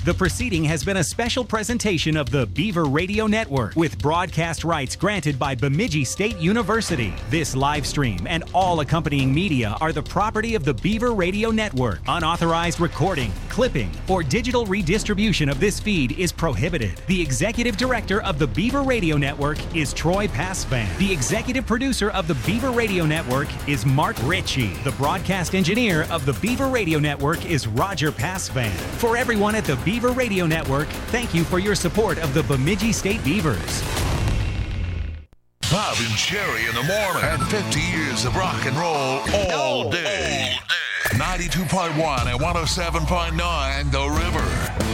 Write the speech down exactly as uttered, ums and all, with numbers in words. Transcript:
The proceeding has been a special presentation of the Beaver Radio Network with broadcast rights granted by Bemidji State University. This live stream and all accompanying media are the property of the Beaver Radio Network. Unauthorized recording, clipping, or digital redistribution of this feed is prohibited. The executive director of the Beaver Radio Network is Troy Passvan. The executive producer of the Beaver Radio Network is Mark Ritchie. The broadcast engineer of the Beaver Radio Network is Roger Passvan. For everyone at the Beaver Radio Network, thank you for your support of the Bemidji State Beavers. Bob and Sherry in the morning. And fifty years of rock and roll all day. ninety-two point one and one oh seven point nine The River.